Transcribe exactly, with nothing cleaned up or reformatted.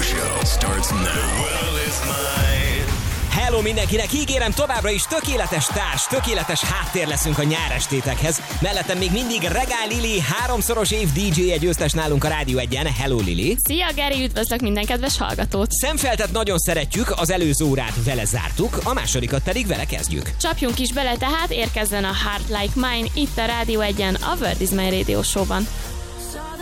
Show starts now. The world is mine. Hello mindenkinek, ígérem, továbbra is tökéletes társ, tökéletes háttér leszünk a nyárestétekhez. Mellettem még mindig Regál Lili, háromszoros év dé dzsé-je győztes nálunk a Rádió egyen. Hello Lili! Szia Geri, üdvözlök minden kedves hallgatót! Szemfeltet nagyon szeretjük, az előző órát vele zártuk, a másodikat pedig vele kezdjük. Csapjunk is bele tehát, érkezzen a Heart Like Mine itt a Rádió egyen, a World is My Radio Show-ban.